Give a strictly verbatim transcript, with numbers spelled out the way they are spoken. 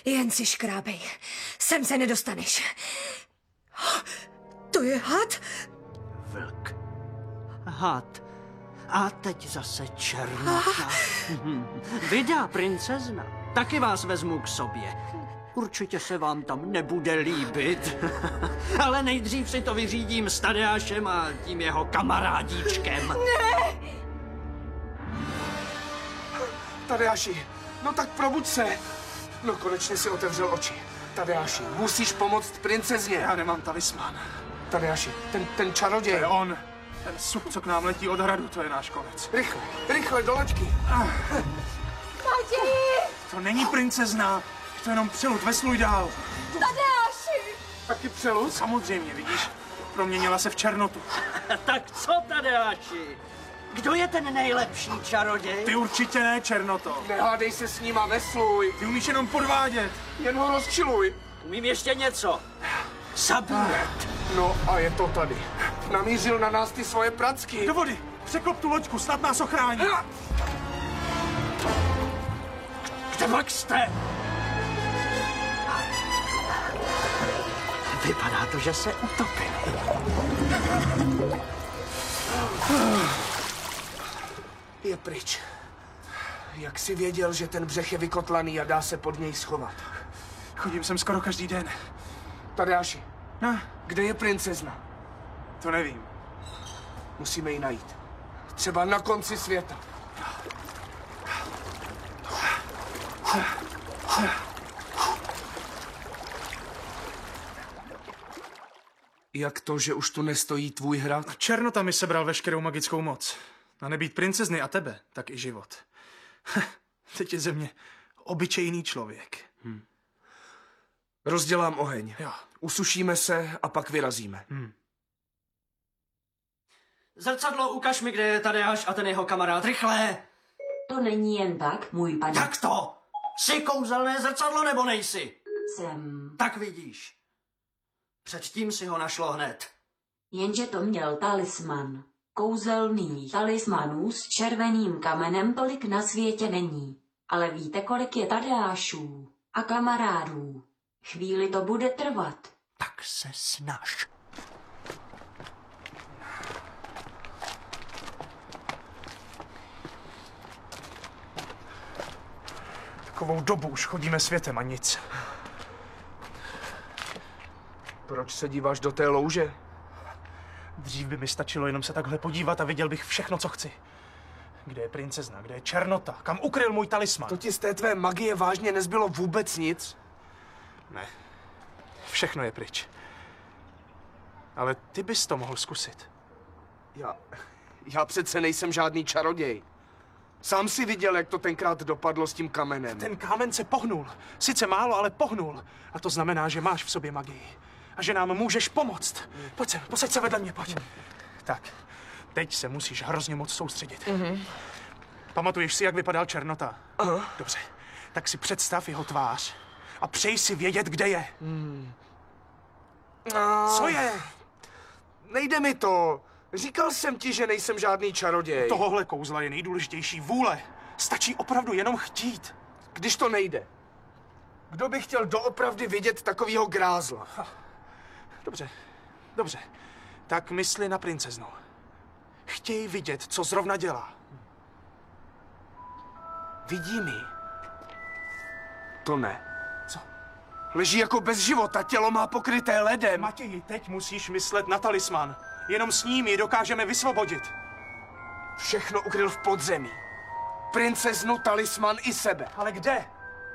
Jen si škrábej. Sem se nedostaneš. To je had? Vlk. Had. A teď zase černota. Vydá princezna. Taky vás vezmu k sobě. Určitě se vám tam nebude líbit. Ale nejdřív si to vyřídím s Tadeášem a tím jeho kamarádíčkem. Ne! Tadeáši, no tak probuď se. No konečně si otevřel oči. Tadeáši, musíš pomoct princezně. Já nemám talisman. Tadeáši, ten, ten čaroděj. To je on. Ten sup, co k nám letí od hradu, to je náš konec. Rychle, rychle, do loďky. Matěji! To není princezna. To je jenom přelud, vesluj dál. Tadeáši! Taky přelud? Samozřejmě, vidíš? Proměnila se v černotu. Tak co, Tadeáši? Kdo je ten nejlepší čaroděj? Ty určitě ne, černoto. Nehádej se s ním a vesluj. Ty umíš jenom podvádět. Jen ho rozčiluj. Umím ještě něco. Zabíjet. No a je to tady. Namířil na nás ty svoje pracky. Do vody. Překlop tu loďku, snad nás ochrání. Kde pak jste? Vypadá to, že se utopili. Je pryč. Jak jsi věděl, že ten břeh je vykotlaný a dá se pod něj schovat? Chodím sem skoro každý den. Tadeáši, No, kde je princezna? to nevím. Musíme ji najít. Třeba na konci světa. Jak to, že už tu nestojí tvůj hrad? Černota mi sebral veškerou magickou moc. A nebýt princezny a tebe, tak i život. Teď je ze mě obyčejný člověk. Hmm. Rozdělám oheň. Jo. Usušíme se a pak vyrazíme. Hmm. Zrcadlo, ukaž mi, kde je Tadeáš a ten jeho kamarád. Rychle! To není jen tak, můj pane. Jak to? Jsi kouzelné zrcadlo nebo nejsi? Jsem. Tak vidíš. Předtím si ho našlo hned. Jenže to měl talisman. Kouzelný talismanů s červeným kamenem tolik na světě není. Ale víte, kolik je Tadeášů a kamarádů? Chvíli to bude trvat. Tak se snaž. Takovou dobu už chodíme světem a nic. Proč se díváš do té louže? Dřív by mi stačilo jenom se takhle podívat a viděl bych všechno, co chci. Kde je princezna, kde je černota, kam ukryl můj talisman? To ti z té tvé magie vážně nezbylo vůbec nic? Ne, všechno je pryč. Ale ty bys to mohl zkusit. Já, já přece nejsem žádný čaroděj. Sám si viděl, jak to tenkrát dopadlo s tím kamenem. Ten kámen se pohnul. Sice málo, ale pohnul. A to znamená, že máš v sobě magii. A že nám můžeš pomoct. Pojď sem, posaď se vedle mě, pojď. Tak, teď se musíš hrozně moc soustředit. Mm-hmm. Pamatuješ si, jak vypadal černota? Aha. Dobře, tak si představ jeho tvář a přeji si vědět, kde je. Mm. A... Co je? Nejde mi to. Říkal jsem ti, že nejsem žádný čaroděj. Tohohle kouzla je nejdůležitější vůle. Stačí opravdu jenom chtít. Když to nejde. Kdo by chtěl doopravdy vidět takovýho grázla? Dobře, dobře. Tak mysli na princeznu. Chtěj vidět, co zrovna dělá. Vidí mi. To ne. Co? Leží jako bez života, tělo má pokryté ledem. Matěji, teď musíš myslet na talisman. Jenom s ním ji dokážeme vysvobodit. Všechno ukryl v podzemí. Princeznu, talisman i sebe. Ale kde?